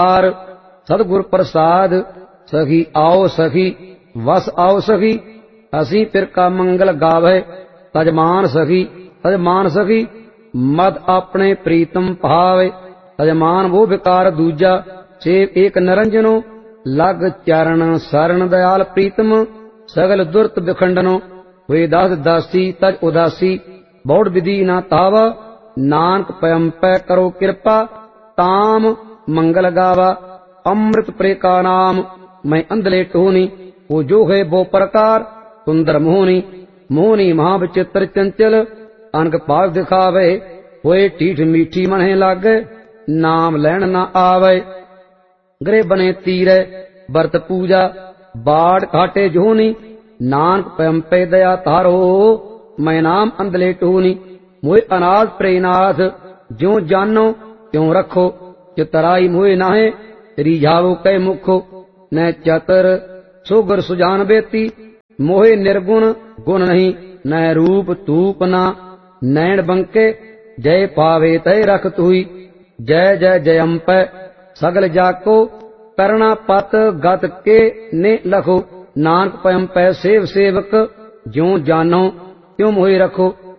सतगुर प्रसाद सखी आओ सखी वस आओ सखी असी फिर का मंगल गावे तजमान सखी मद अपने प्रीतम भावे तजमान वो विकार दूजा सेव एक निरंजनो लग चरण शरण दयाल प्रीतम सगल दुर्त बिखंडनो वे दास दासी तज उदासी बौड़ विधि न तावा नानक पयम पै करो कृपा ताम मंगल गावा अमृत प्रे का नाम मैं अंधले टोनी वो जो है वो प्रकार सुंदर मोहनी महाविचित्र चंचल अनक पाग दिखावे होए ठीठ मीठी मने लागे नाम लैन न आवे गृह बने तीरे बरत पूजा बाढ़ घाटे जोनी नानक पयम पे दया तारो मैं नाम अंधले टोनी मोए अनाथ प्रेनाथ ज्यों जानो त्यों रखो चितराई मोए नाहे रिझावो कै मुखो न चतर सुगर सुजान बेती मोहे निर्गुण गुण नहीं न रूप तूप ना नैण बंके जय पावे तय रख तुई जय जय जयम्प सगल जाको करना पत गत के ने लखो नानक पयम पै सेव सेवक ज्यों जानो त्यों मोहे रखो